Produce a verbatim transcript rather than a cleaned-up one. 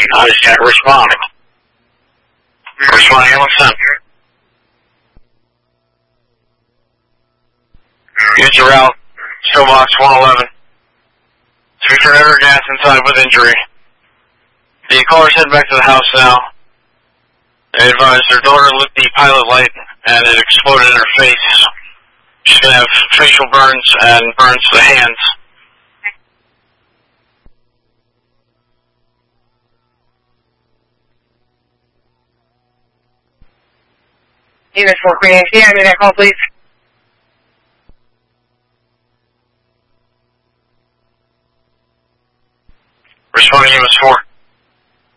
I just got responding. Responding on center. Use the route, Showbox one eleven. Three turnover gas inside with injury. The caller's head back to the house now. They advised their daughter lit the pilot light and it exploded in her face. She's going to have facial burns and burns to the hands. Unit four Queen A C, I need that call, please. Responding Unit four.